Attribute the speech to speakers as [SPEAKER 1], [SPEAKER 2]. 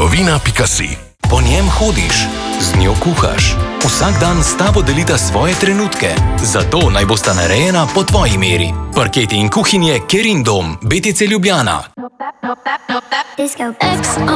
[SPEAKER 1] trgovina.si.
[SPEAKER 2] Po njem hodiš, z njo kuhaš. Vsak dan s tabo delita svoje trenutke. Zato naj bosta narejena po tvoji meri. Parketi in kuhinje Kerin dom, BTC Ljubljana.
[SPEAKER 3] Disco.